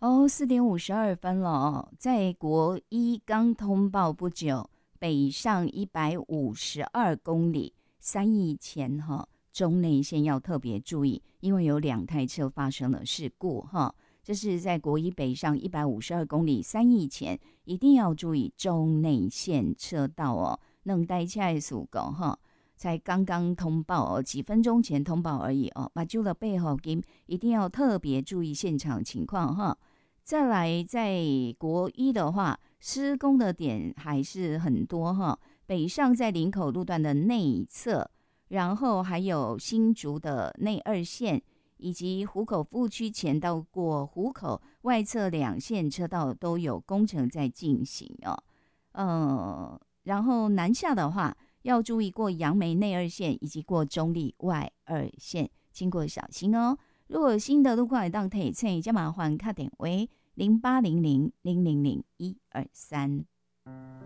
哦，4:52了哦，在国一刚通报不久，北上152公里，3亿前哈，中内线要特别注意，因为有2台车发生了事故哈。这是在国一北上152公里，3亿前一定要注意中内线车道哦，能待起来速狗哈。才刚刚通报哦，几分钟前通报而已哦，把救了背后给一定要特别注意现场情况哈。再来，在国一的话，施工的点还是很多哈。北上在林口路段的内侧，然后还有新竹的内2线，以及湖口服务区前到过湖口外侧2线车道都有工程在进行哦。然后南下的话，要注意过杨梅内2线以及过中立外2线，经过小心哦。如果有新的路况会当提醒，就麻烦打电话0800000123。